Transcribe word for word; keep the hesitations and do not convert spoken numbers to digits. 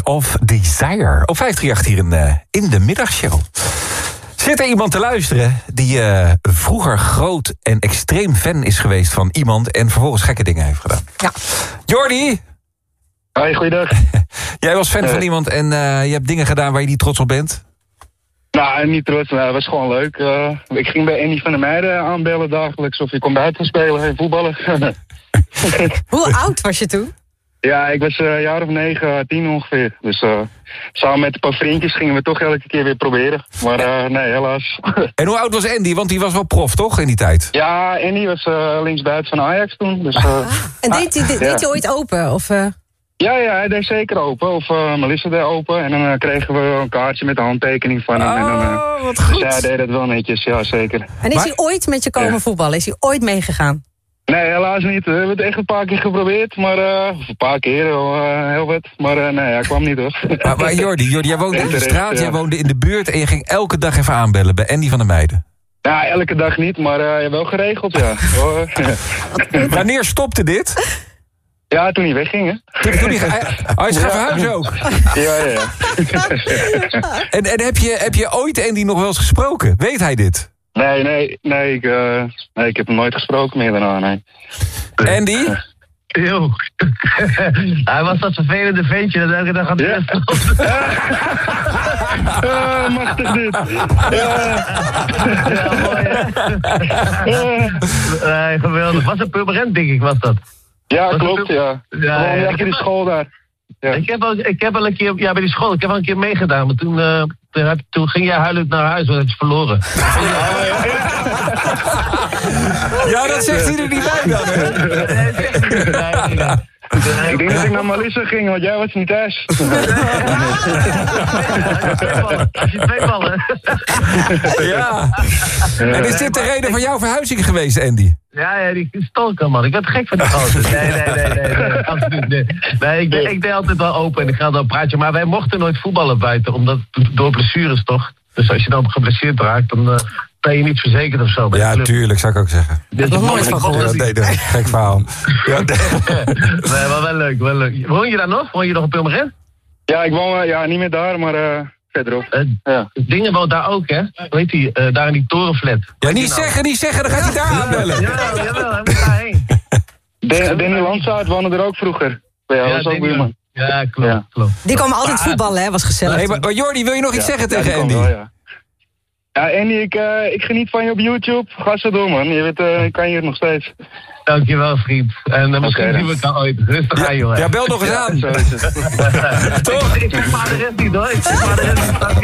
of Desire. Op vijf drie acht hier in, uh, in de middagshow. Zit er iemand te luisteren die uh, vroeger groot en extreem fan is geweest van iemand en vervolgens gekke dingen heeft gedaan? Ja. Jordi! Hoi, goeiedag. Jij was fan uh, van iemand en uh, je hebt dingen gedaan waar je niet trots op bent? Nou, niet trots, maar het was gewoon leuk. Uh, ik ging bij Andy van der Meijden aanbellen dagelijks of je kon buiten spelen en voetballen. Hoe oud was je toen? Ja, ik was een uh, jaar of negen, tien ongeveer. Dus uh, samen met een paar vriendjes gingen we toch elke keer weer proberen. Maar uh, nee, helaas. En hoe oud was Andy? Want die was wel prof, toch, in die tijd? Ja, Andy was uh, linksbuiten van Ajax toen. Dus, uh, ah, en deed hij ah, ja. ja. ooit open? Of, uh... Ja, ja, hij deed zeker open. Of uh, Melissa deed open. En dan uh, kregen we een kaartje met de handtekening van hem. Oh, en dan, uh, wat goed. Dus hij deed dat wel netjes, ja, zeker. En is maar, hij ooit met je komen ja. voetballen? Is hij ooit meegegaan? Nee, helaas niet. We hebben het echt een paar keer geprobeerd, maar uh, een paar keer, uh, heel wat. Maar uh, nee, hij kwam niet hoor. Maar, maar Jordi, Jordi, jij woonde in de straat, jij woonde in de buurt en je ging elke dag even aanbellen bij Andy van der Meijden. Ja, elke dag niet, maar uh, wel geregeld, ja. Wanneer stopte dit? Ja, toen hij wegging, hè. Toen, toen hij, hij is gaan ja. verhuizen ook. Ja, ja. en en heb, je, heb je ooit Andy nog wel eens gesproken? Weet hij dit? Nee, nee, nee, ik, uh, nee, ik heb hem nooit gesproken meer daarna, nee. Andy? Yo. Hij was dat vervelende ventje dat elke dag aan het ja. uh, machtig dit. Ja, ja mooi hè. Nee, geweldig. Was een Purmerend, denk ik, was dat? Ja, was klopt, ja. Ja, ja, ja. Ik heb die school daar. Ja. Ik heb al, ik heb al een keer, ja, bij die school, ik heb al een keer meegedaan, maar toen, uh, toen, heb, toen ging jij huilend naar huis, want het is verloren. Ja, dat zegt hij er niet bij dan, hè? Nee, dat zegt hij er niet bij. Nee, nee. Nee, ik denk dat ik naar Melissa ging, want jij was niet thuis. Als je twee ballen. Ja. En is dit de reden van jouw verhuizing geweest, Andy? Ja, ja, die stalker, man. Ik werd gek van die gozer. Nee, nee, nee, nee, nee, absoluut nee. Nee, ik, ik deed altijd wel open en ik ga dan praatje. Maar wij mochten nooit voetballen buiten, omdat door blessures toch. Dus als je dan geblesseerd raakt, dan uh, ben je niet verzekerd of zo. Ja, tuurlijk, zou ik ook zeggen. Dat is nooit van gehoord. Ja, nee, nee, gek verhaal. Ja, nee. Nee, maar wel leuk, wel leuk. Woon je daar nog? Woon je nog op Purmerend? Ja, ik woon uh, ja, niet meer daar, maar uh, verderop. Uh, ja. Dingen woont daar ook, hè? Hoe heet die? Uh, daar in die torenflat. Ja, niet nou? zeggen, niet zeggen, dan gaat hij daar aanbellen. Ja, jawel, hij moet daarheen. Danny Landsaat woonde er ook vroeger. Ja, ja, dat was ook buurman. Ja, klopt, ja. klopt. Die kwam altijd voetballen, hè? Was gezellig. Hey, maar, maar Jordi, wil je nog ja, iets zeggen ja, tegen Andy? Wel, ja. ja, Andy, ik, uh, ik geniet van je op YouTube. Ga zo door, man. Je weet, uh, ik kan je nog steeds. Dankjewel, vriend. En uh, misschien okay, zien we elkaar ooit. Rustig ja, aan, jongen. Ja, bel nog eens aan. Ja, zo is het. Toch? Ik zeg maar de rest niet, hoor. Ik zeg maar de rest niet.